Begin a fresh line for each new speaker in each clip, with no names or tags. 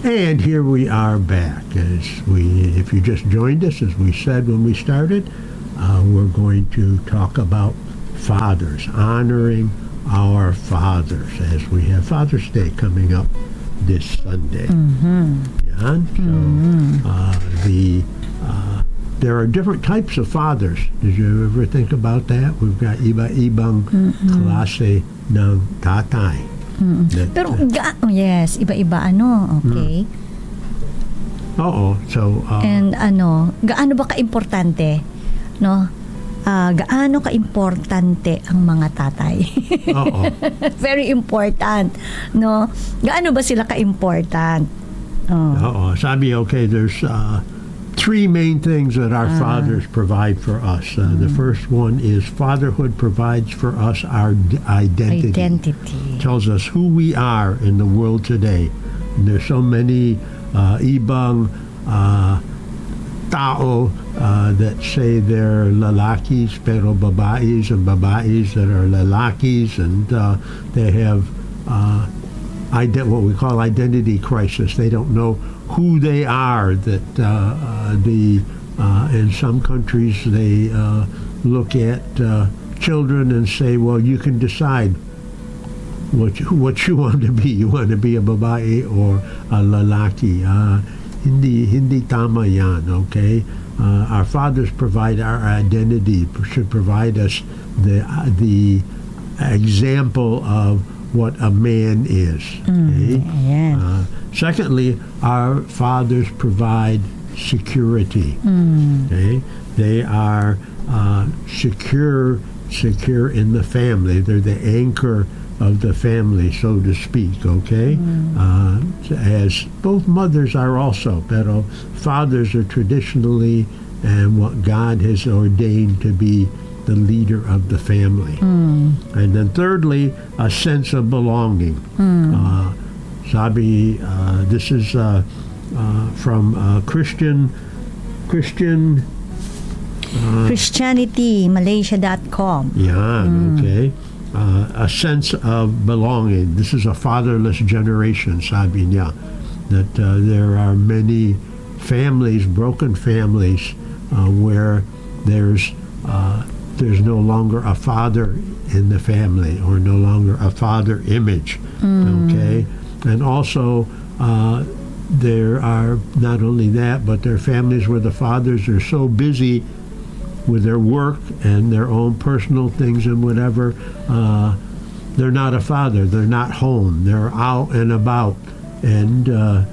And here we are back. If you just joined us, as we said when we started, we're going to talk about fathers, honoring our fathers, as we have Father's Day coming up this Sunday. Yan. So there are different types of fathers. Did you ever think about that? We've got iba-ibang klase ng tatay.
Pero yes, iba-iba okay.
Oo. So
and gaano ba kaimportante, no? Gaano kaimportante ang mga tatay?
Oo.
Very important, no? Gaano ba sila ka-important?
Oo. Sabi, there's three main things that our fathers provide for us. The first one is fatherhood provides for us our identity. Tells us who we are in the world today. And there's so many ibang tao that say they're lalakis pero babais, and babais that are lalakis, and they have what we call identity crisis. They don't know who they are. That in some countries they look at children and say, well, you can decide what you want to be. You want to be a babae or a lalaki. Hindi tama yan, okay? Our fathers provide our identity, should provide us the example of what a man is. Okay? Secondly, our fathers provide security. Okay? They are secure in the family. They're the anchor of the family, so to speak, okay? As both mothers are also, pero fathers are traditionally and what God has ordained to be the leader of the family. And then thirdly, a sense of belonging. This is from
ChristianityMalaysia.com.
Okay. A sense of belonging. This is a fatherless generation, sabi niya, that there are many families, broken families, where there's no longer a father in the family, or no longer a father image. Okay, and also there are not only that, but there are families where the fathers are so busy with their work and their own personal things and whatever, they're not a father. They're not home. They're out and about, and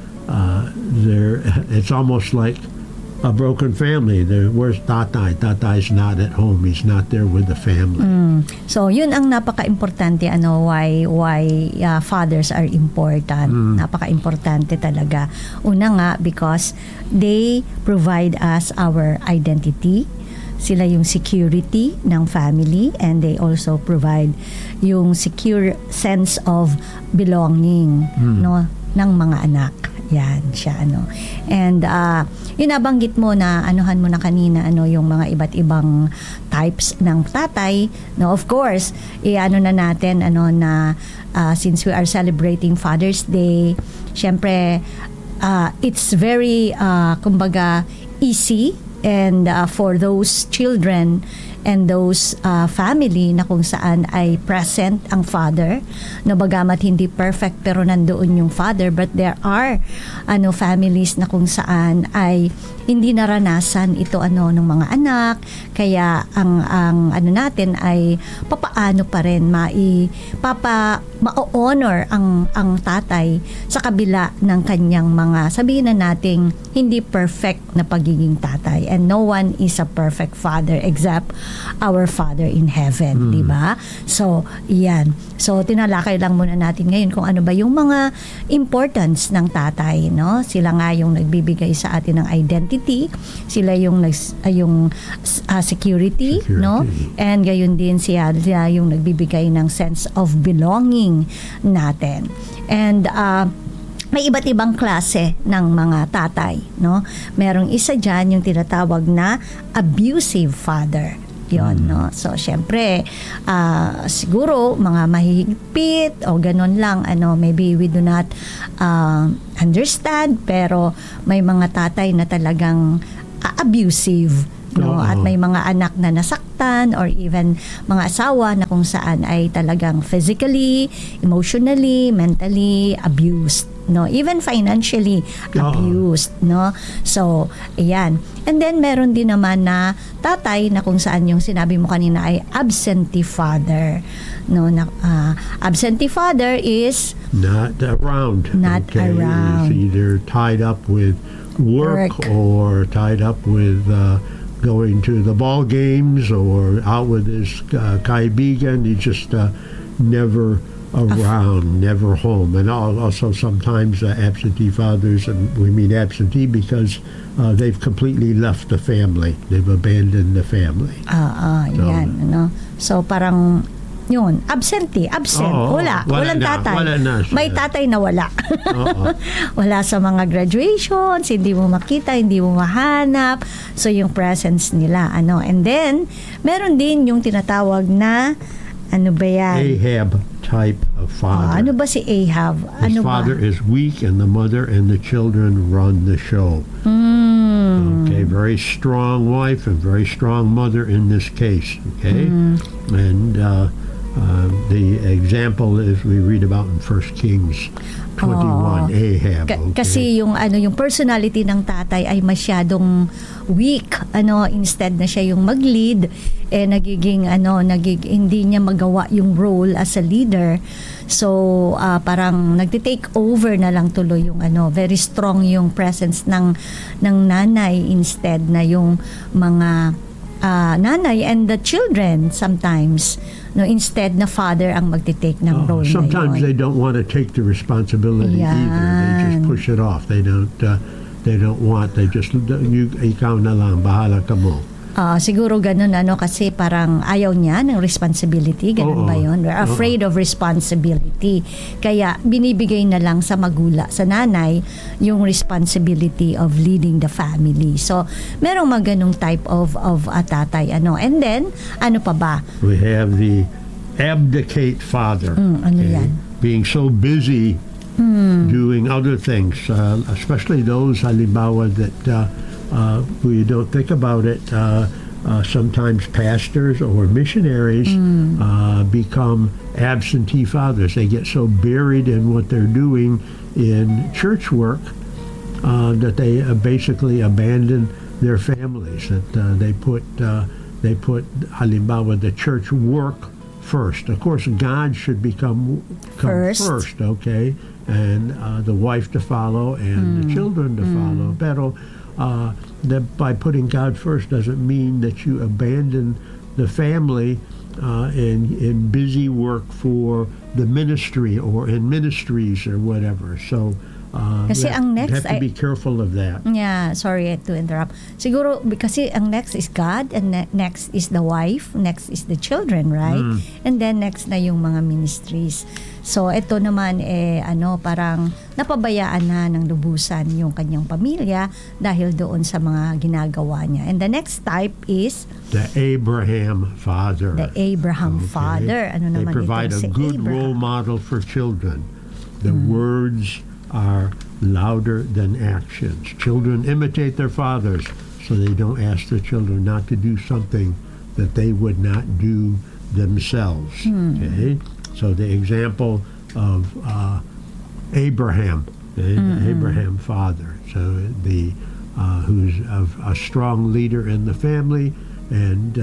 it's almost like a broken family. Where's tatay? Tatay's not at home. He's not there with the family.
So yun ang napaka-importante, why fathers are important. Napaka-importante talaga. Una nga, because they provide us our identity. Sila yung security ng family, and they also provide yung secure sense of belonging ng mga anak. Yan siya, And yun nabanggit mo na anuhan mo na kanina, yung mga iba't ibang types ng tatay. No, of course, na natin na since we are celebrating Father's Day, syempre it's very kumbaga easy, and for those children and those family na kung saan ay present ang father, na bagamat hindi perfect pero nandoon yung father, but there are families na kung saan ay hindi naranasan ito ng mga anak, kaya ang natin ay papaano pa rin ma-honor ang tatay sa kabila ng kanyang mga, sabihin na nating hindi perfect na pagiging tatay, and no one is a perfect father except our Father in heaven, di ba? So, yan. So, tinalakay lang muna natin ngayon kung ano ba yung mga importance ng tatay, no? Sila nga yung nagbibigay sa atin ng identity, sila yung security, no? And gayon din sila yung nagbibigay ng sense of belonging natin. And may iba't ibang klase ng mga tatay, no? Merong isa diyan yung tinatawag na abusive father. yon, no? So syempre siguro mga mahihigpit o ganun lang, maybe we do not understand, pero may mga tatay na talagang abusive, no?
Oo.
At may mga anak na nasaktan, or even mga asawa na kung saan ay talagang physically, emotionally, mentally abused, no? Even financially abused, no? So ayan. And then meron din naman na tatay na kung saan yung sinabi mo kanina ay absentee father, no? Absentee father is
not around.
Not around.
He's either tied up with work. Or tied up with going to the ball games or out with his kaibigan. He's just never around, never home. And also sometimes absentee fathers, and we mean absentee because they've completely left the family. They've abandoned the family.
Yan, ano. So parang yun, absent. Walang tatay.
Wala na siya.
May tatay na wala. Wala sa mga graduations, hindi mo makita, hindi mo mahanap. So yung presence nila, And then, meron din yung tinatawag na, ano ba yan?
Ahab type of father.
Ano ba si Ahab?
His father is weak, and the mother and the children run the show. Okay, very strong wife and very strong mother in this case. Okay, and the example is we read about in 1 Kings 21, Ahab. Okay?
Kasi yung personality ng tatay ay masyadong weak, instead na siya yung mag-lead, nagiging hindi niya magawa yung role as a leader. So parang nagte-take over na lang tuloy yung very strong yung presence ng nanay, instead na yung mga nanay and the children sometimes, instead na father ang magte-take ng role
sometimes
na yun.
they don't want to take the responsibility either. They just push it off. They don't want. They just ikaw na lang, bahala ka mo.
Siguro ganun kasi parang ayaw niya ng responsibility, ganun ba yun? We're afraid of responsibility. Kaya binibigay na lang sa sa nanay yung responsibility of leading the family. So merong ganung type of tatay, And then ano pa ba?
We have the abdicate father.
Ano yan?
Being so busy doing other things, especially those halimbawa that we don't think about it. Sometimes pastors or missionaries become absentee fathers. They get so buried in what they're doing in church work that they basically abandon their families. That they put halimbawa the church work first. Of course, God should come first, okay, and the wife to follow and the children to follow. Pero that by putting God first doesn't mean that you abandon the family in busy work for the ministry or in ministries or whatever. So
kasi ang next
have to be careful of that.
Yeah, sorry to interrupt. Siguro kasi ang next is God, and next is the wife, next is the children, right? And then next na yung mga ministries. So ito naman parang napabayaan na ng lubusan yung kanyang pamilya dahil doon sa mga ginagawa niya. And the next type is
the Abraham father.
The Abraham father. Ano
They
naman
provide
ito
a
si
good
Abraham?
role model for children. The words are louder than actions. Children imitate their fathers, so they don't ask their children not to do something that they would not do themselves. Okay, so the example of Abraham, the Abraham father, so who's a strong leader in the family and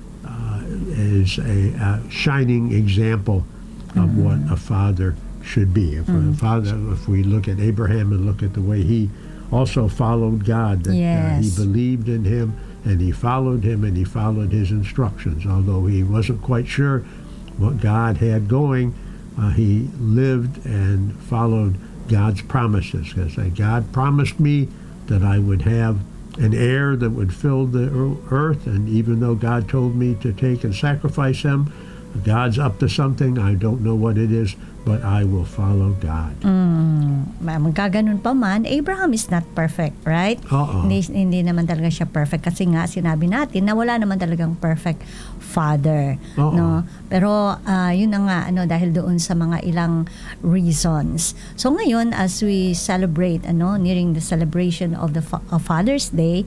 is a shining example of what a father should be. If we look at Abraham and look at the way he also followed God, that he believed in him and he followed him and he followed his instructions. Although he wasn't quite sure what God had going, he lived and followed God's promises. Because God promised me that I would have an heir that would fill the earth, and even though God told me to take and sacrifice him, God's up to something. I don't know what it is, but I will follow God.
magkaganon pa man, Abraham is not perfect, right?
Oo.
Hindi naman talaga siya perfect kasi nga sinabi natin na wala naman talagang perfect father,
Oo.
no? Pero yun na nga dahil doon sa mga ilang reasons. So ngayon as we celebrate nearing the celebration of the of Father's Day,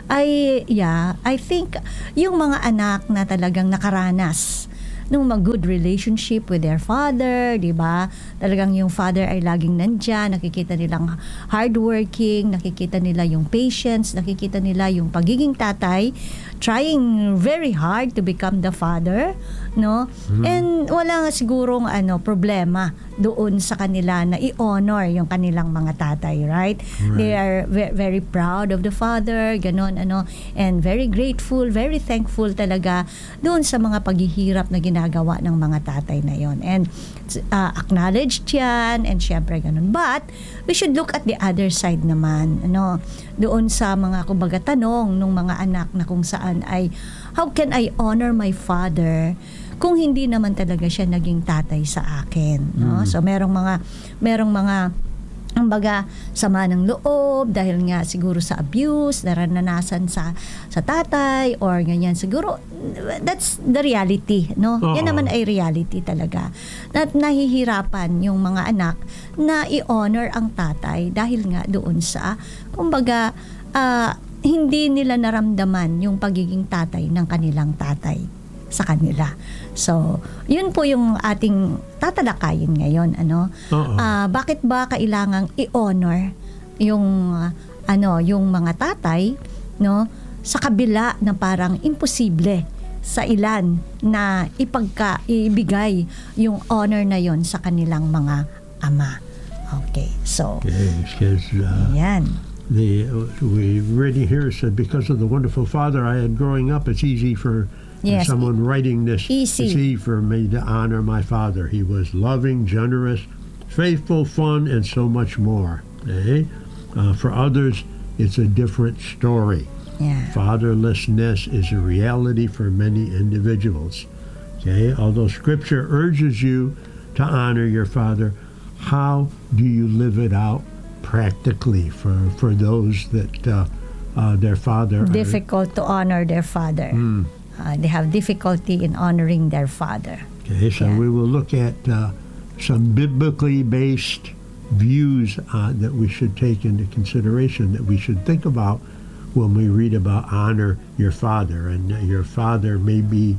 I think yung mga anak na talagang nakaranas nung good relationship with their father, di ba? Talagang yung father ay laging nandyan, nakikita nilang hardworking, nakikita nila yung patience, nakikita nila yung pagiging tatay, trying very hard to become the father, no? And wala sigurong problema doon sa kanila na i-honor yung kanilang mga tatay, right? They are very proud of the father, ganon, and very grateful, very thankful talaga doon sa mga paghihirap na ginagawa ng mga tatay na yon. And acknowledged yan, and syempre ganon. But we should look at the other side naman, doon sa mga kumbaga tanong ng mga anak na kung saan ay, how can I honor my father kung hindi naman talaga siya naging tatay sa akin, no? So merong mga kumbaga sama ng loob dahil nga siguro sa abuse naranasan sa tatay or ganyan, siguro that's the reality, no? Yan naman ay reality talaga, at nahihirapan yung mga anak na i-honor ang tatay dahil nga doon sa kumbaga hindi nila naramdaman yung pagiging tatay ng kanilang tatay sa kanila. So, yun po yung ating tatalakayin ngayon, bakit ba kailangang i-honor yung yung mga tatay, no, sa kabila na parang imposible sa ilan na ibigay yung honor na yon sa kanilang mga ama. Okay. So, yan.
We reading here said, because of the wonderful father I had growing up, it's easy for someone writing this. It's easy for me to honor my father. He was loving, generous, faithful, fun, and so much more. Okay? For others, it's a different story.
Yeah.
Fatherlessness is a reality for many individuals. Okay? Although Scripture urges you to honor your father, how do you live it out practically for those that their father
difficult to honor their father? They have difficulty in honoring their father.
Okay, so we will look at some biblically based views that we should take into consideration, that we should think about when we read about honor your father. And your father may be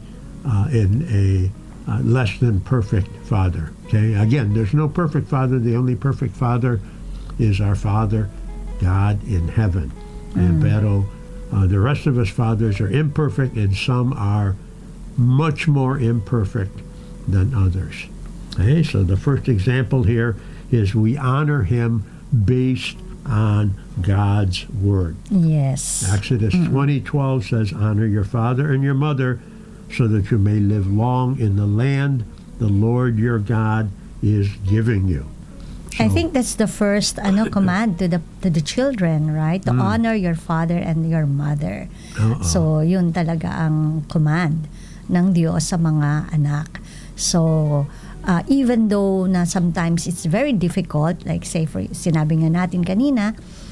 in a less than perfect father. Okay, again, there's no perfect father. The only perfect father is our Father, God in heaven. Pero the rest of us fathers are imperfect, and some are much more imperfect than others. Okay, so the first example here is we honor him based on God's word.
Yes.
Exodus 20:12 says, honor your father and your mother so that you may live long in the land the Lord your God is giving you.
I think that's the first command to the children, right? To honor your father and your mother. So yun talaga ang command ng Diyos sa mga anak. So even though na sometimes it's very difficult, like say sinabi nga natin kanina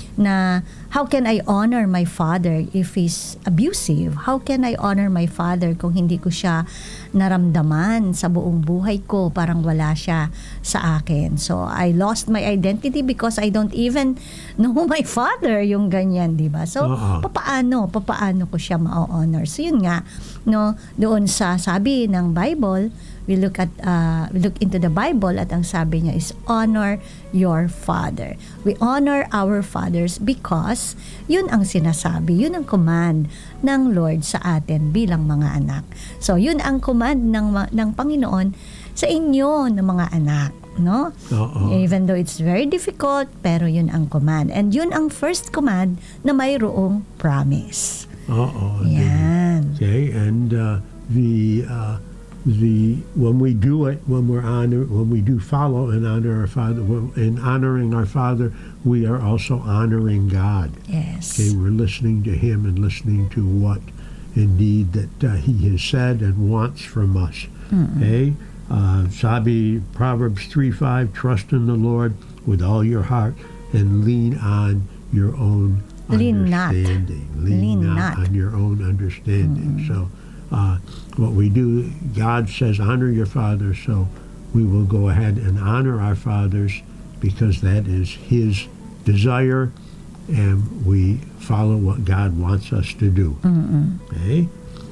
na how can I honor my father if he's abusive? How can I honor my father kung hindi ko siya naramdaman sa buong buhay ko, parang wala siya sa akin. So I lost my identity because I don't even know my father, yung ganyan, di ba? So papaano ko siya ma-honor? So yun nga, no, doon sa sabi ng Bible, we look into the Bible at ang sabi niya is honor your father. We honor our fathers because yun ang sinasabi, yun ang command ng Lord sa atin bilang mga anak. So yun ang command ng Panginoon sa inyo ng mga anak, no? Even though it's very difficult, pero yun ang command. And yun ang first command na mayroong promise. Yan.
Okay, and when we do it, when we do follow and honor our father, in honoring our father, we are also honoring God.
Yes.
Okay, we're listening to him and listening to what indeed that he has said and wants from us. Okay, sabi Proverbs 3:5, trust in the Lord with all your heart, and lean on your own
Lean not.
understanding.
Lean not.
on your own understanding. So what we do, God says, honor your father, so we will go ahead and honor our fathers because that is his desire, and we follow what God wants us to do. Okay?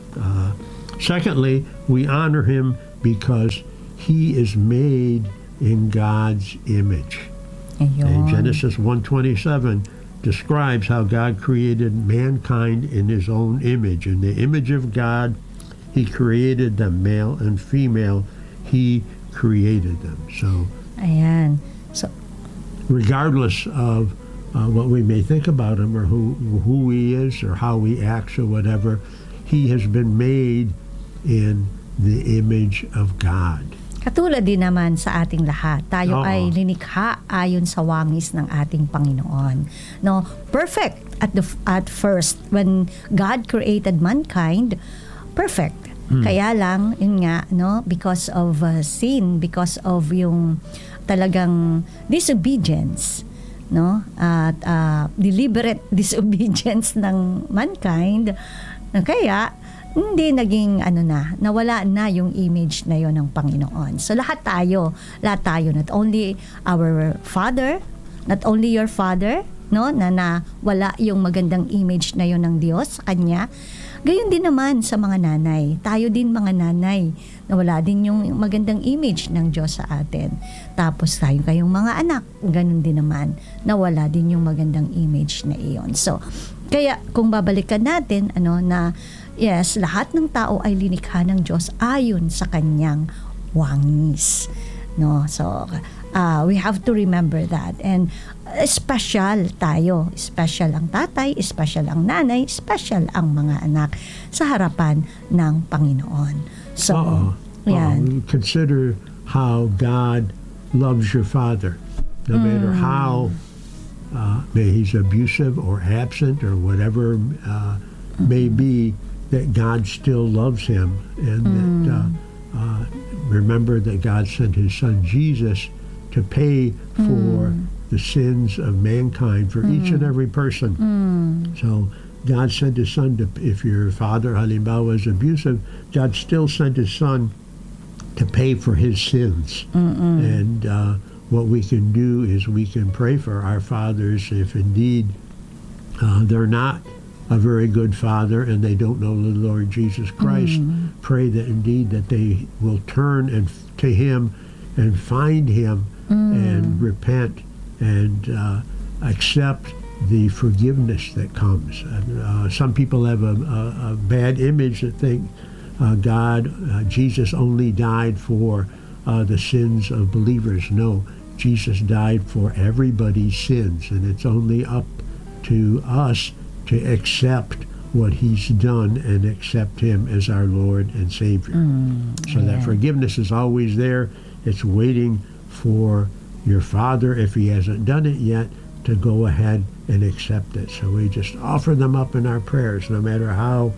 Secondly, we honor him because he is made in God's image.
Ayun.
And Genesis 1:27 describes how God created mankind in his own image. In the image of God, he created them, male and female. He created them. So
Ayan. So,
regardless of what we may think about him or who he is or how he acts or whatever, he has been made in the image of God.
katulad din naman sa ating lahat. Tayo
Oo.
ay linikha ayon sa wangis ng ating Panginoon. No, perfect at first when God created mankind, perfect. Kaya lang, yun nga, no, because of sin, because of yung talagang disobedience, no, at deliberate disobedience ng mankind, kaya hindi naging nawala na yung image na yon ng Panginoon. So lahat tayo, not only our father, not only your father, no, na wala yung magandang image na yon ng Diyos sa kanya. Gayon din naman sa mga nanay. Tayo din mga nanay, na wala din yung magandang image ng Diyos sa atin. Tapos tayo kayong mga anak, ganun din naman, na wala din yung magandang image na iyon. So, kaya kung babalikan natin, na yes, lahat ng tao ay linikha ng Diyos ayon sa kanyang wangis. No? So, we have to remember that. And special tayo. Special ang tatay, special ang nanay, special ang mga anak sa harapan ng Panginoon. So, yan.
Consider how God loves your father. No matter how he's abusive or absent or whatever may be, that God still loves him. And that remember that God sent his son Jesus to pay for the sins of mankind for each and every person. So God sent his son to, if your father halimbawa was abusive, God still sent his son to pay for his sins. And what we can do is we can pray for our fathers if indeed they're not a very good father and they don't know the Lord Jesus Christ. Pray that indeed that they will turn to him and find him and repent and accept the forgiveness that comes. Some people have a bad image that think Jesus only died for the sins of believers. No, Jesus died for everybody's sins, and it's only up to us to accept what he's done and accept him as our Lord and Savior. So that forgiveness is always there. It's waiting for your father, if he hasn't done it yet, to go ahead and accept it. So we just offer them up in our prayers, no matter how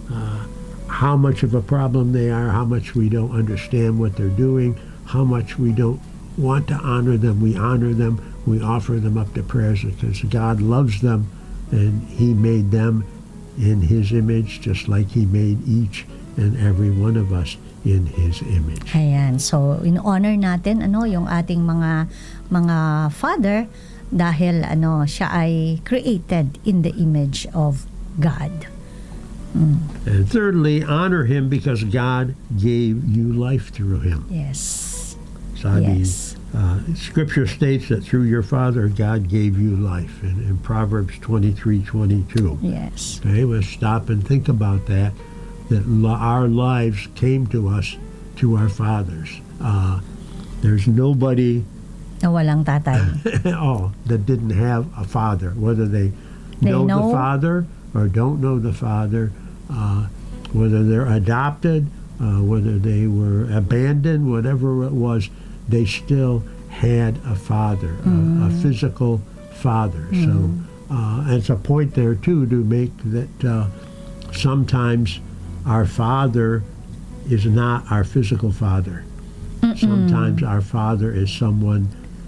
much of a problem they are, how much we don't understand what they're doing, how much we don't want to honor them. We honor them. We offer them up to prayers because God loves them, and he made them in his image, just like he made each and every one of us in his image.
Ayan. So, in-honor natin yung ating mga father dahil siya ay created in the image of God.
And thirdly, honor him because God gave you life through him.
Yes.
So
Yes.
Scripture states that through your father, God gave you life in Proverbs 23:22.
Yes.
Okay, let's stop and think about that our lives came to us to our fathers. There's nobody
Na walang tatay.
that didn't have a father, whether they know the father or don't know the father, whether they're adopted, whether they were abandoned, whatever it was, they still had a father, a physical father. So it's a point there too to make that sometimes our father is not our physical father. Sometimes our father is someone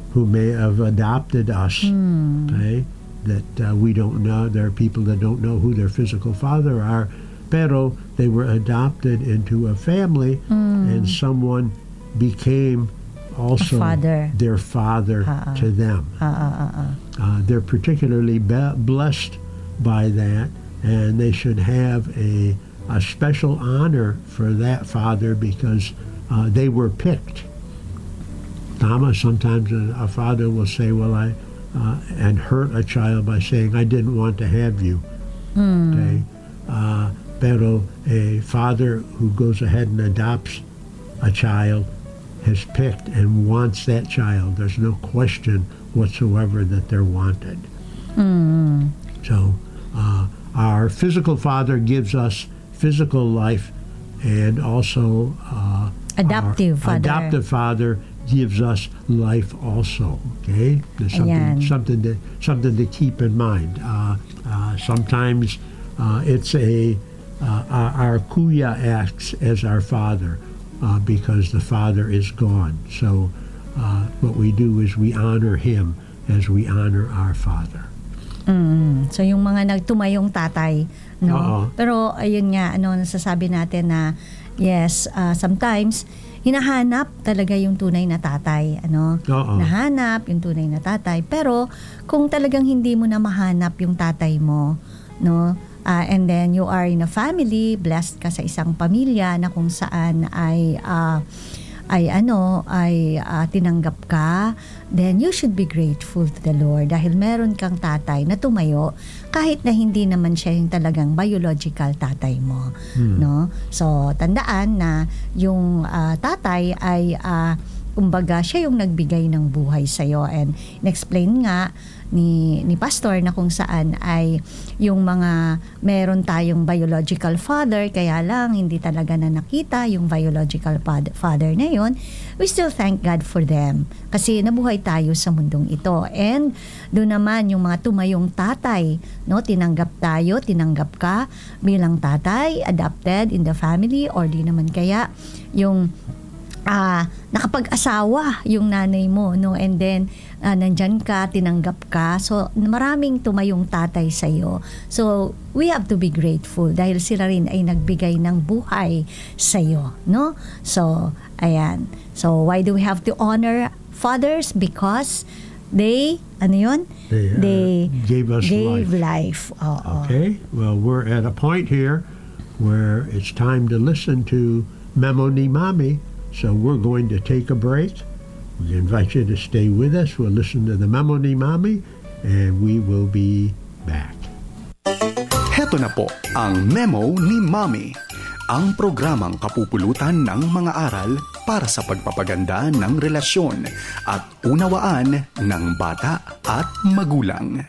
who may have adopted us. Okay, that we don't know. There are people that don't know who their physical father are, pero they were adopted into a family, and someone became also
father.
their father to them. They're particularly blessed by that, and they should have a special honor for that father because they were picked. Tama, sometimes a father will say, well, and hurt a child by saying, I didn't want to have you. Okay? Pero a father who goes ahead and adopts a child has picked and wants that child. There's no question whatsoever that they're wanted. So our physical father gives us physical life, and also
Adoptive
our
father.
adoptive father gives us life also. Okay, there's something to keep in mind. Sometimes it's our kuya acts as our father because the father is gone. So what we do is we honor him as we honor our father.
So yung mga nagtumayong tatay, no?
Oo.
Pero ayun nga, nasasabi natin na yes, sometimes hinahanap talaga yung tunay na tatay,
Oo.
Nahanap yung tunay na tatay. Pero kung talagang hindi mo na mahanap yung tatay mo, no? And then you are in a family, blessed ka sa isang pamilya na kung saan ay tinanggap ka, then you should be grateful to the Lord dahil meron kang tatay na tumayo kahit na hindi naman siya yung talagang biological tatay mo, no? So tandaan na yung tatay ay kumbaga siya yung nagbigay ng buhay sa iyo, and in-explain nga ni pastor na kung saan ay yung mga meron tayong biological father, kaya lang hindi talaga na nakita yung biological father na yun, we still thank God for them kasi nabuhay tayo sa mundong ito. And doon naman yung mga tumayong tatay, no, tinanggap ka bilang tatay, adopted in the family, or di naman kaya yung nakapag-asawa yung nanay mo, no, and then nandyan ka, tinanggap ka. So maraming tumayong tatay sa iyo. So we have to be grateful dahil sila rin ay nagbigay ng buhay sa iyo, no? So ayan. So why do we have to honor fathers? Because they They
gave us
life.
Okay. Well, we're at a point here where it's time to listen to Memo ni Mami. So we're going to take a break. We invite you to stay with us. We'll listen to the Memo ni Mami, and we will be back.
Heto na po ang Memo ni Mami, ang programang kapupulutan ng mga aral para sa pagpapaganda ng relasyon at unawaan ng bata at magulang.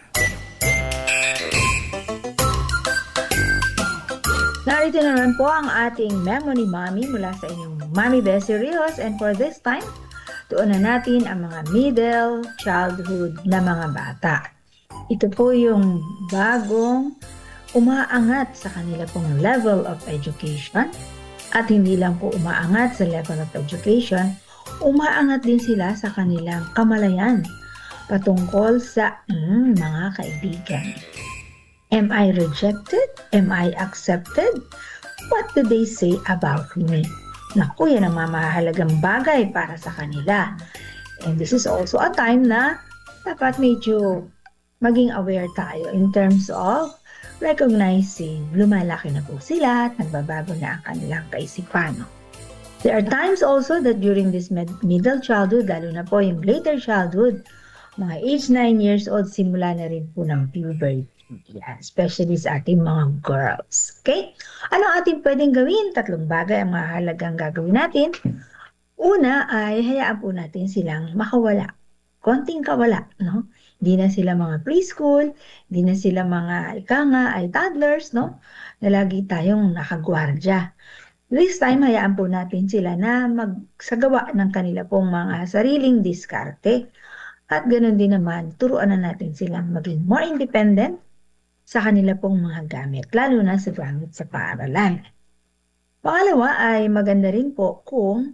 Narito naman po ang ating Memo ni Mami mula sa inyong Mami Bessie Rios, and for this time, tuunan natin ang mga middle childhood na mga bata. Ito po yung bagong umaangat sa kanila pong level of education, at hindi lang po umaangat sa level of education, umaangat din sila sa kanilang kamalayan patungkol sa mga kaibigan. Am I rejected? Am I accepted? What do they say about me? Naku, yan ang mamahalagang bagay para sa kanila. And this is also a time na dapat medyo maging aware tayo in terms of recognizing lumalaki na po sila at nagbabago na ang kanilang kaisipan. There are times also that during this middle childhood, lalo na po yung later childhood, mga age 9 years old, simula na rin po ng puberty. Yeah, especially sa ating mga girls. Okay? Ano ating pwedeng gawin? 3 bagay ang mahalagang gagawin natin. Una ay hayaan po natin silang makawala. Konting kawala, no? Hindi na sila mga preschool, hindi na sila mga ay toddlers, no? Na lagi tayong nakagwardya. This time, hayaan po natin sila na magsagawa ng kanila pong mga sariling diskarte. At ganoon din naman, turuan na natin silang maging more independent sa kanila pong mga gamit, lalo na sa gamit sa paaralan. Pangalawa ay maganda rin po kung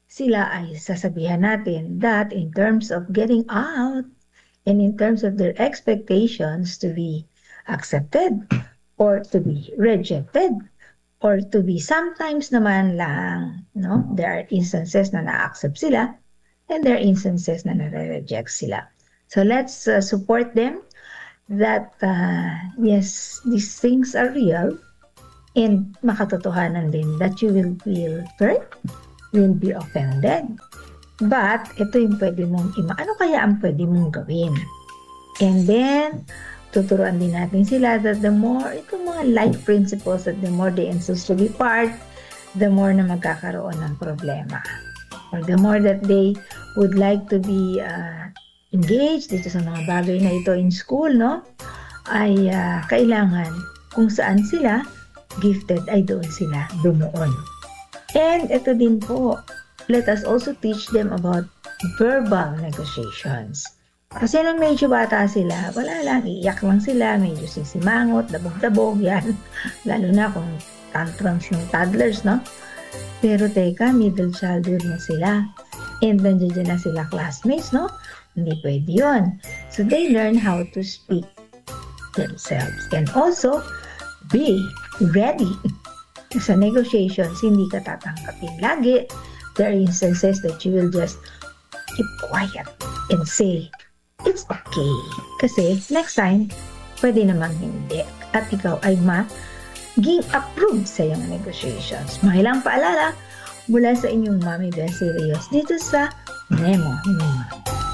sila ay sasabihan natin that in terms of getting out and in terms of their expectations to be accepted or to be rejected or to be sometimes naman lang, no? There are instances na na-accept sila and there are instances na nare-reject sila. So let's support them that yes, these things are real and makatotohanan din that you will feel hurt, will be offended. But ito yung pwede mong ano kaya ang pwede mong gawin? And then, tuturuan din natin sila that the more, itong mga life principles, that the more they insist to be part, the more na magkakaroon ng problema. Or the more that they would like to be engaged dito sa mga bagay na ito in school, no? Ay kailangan kung saan sila gifted ay doon sila dumuon. And ito din po, let us also teach them about verbal negotiations. Kasi nung medyo bata sila, wala lang, iiyak lang sila, medyo sisimangot, dabog-dabog, yan. Lalo na kung tantrums yung toddlers, no? Pero teka, middle childhood na sila. And nandiyan na sila classmates, no? Hindi pwede yun. So they learn how to speak themselves. And also, be ready. Sa negotiations, hindi ka tatanggapin lagi. There are instances that you will just keep quiet and say, it's okay. Kasi next time, pwede namang hindi. At ikaw ay maging approved sa iyong negotiations. Mahilang paalala mula sa inyong Mommy Bessie Rios dito sa Memo ni Mami.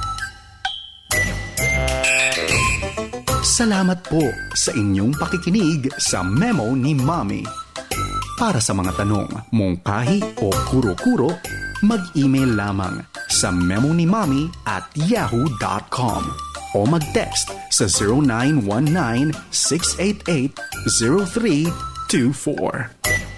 Salamat po sa inyong pakikinig sa Memo ni Mami. Para sa mga tanong, mungkahi o kuro-kuro, mag-email lamang sa memonimami@yahoo.com o mag-text sa 0919-688-0324.